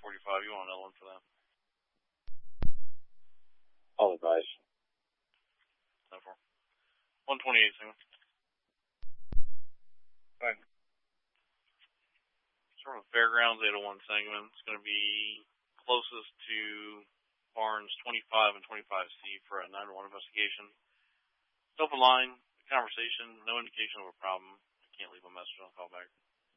45, you want an L1 for that? I'll advise. 10-4. 128, single. Fine. Sort of Fairgrounds 801 segment. It's going to be closest to Barnes 25 and 25C for a 911 investigation. Open line, conversation, no indication of a problem. I can't leave a message on the call back.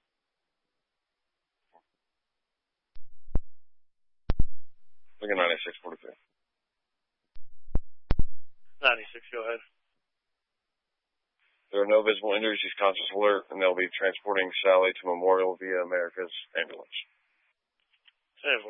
Look at 9643. 96, go ahead. There are no visible injuries. She's conscious alert, and they'll be transporting Sally to Memorial via America's ambulance. 10-4.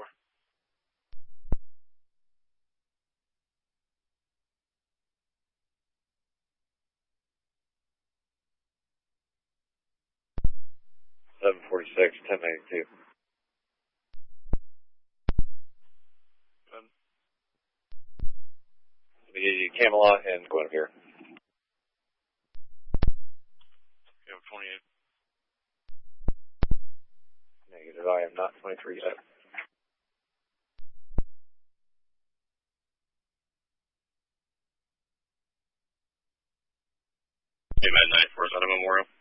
$746, 1092. Good. Let me give you Camelot and Guinevere. You have 28. Negative, I am not 23 yet. Hey, Med 94, is that a Memorial?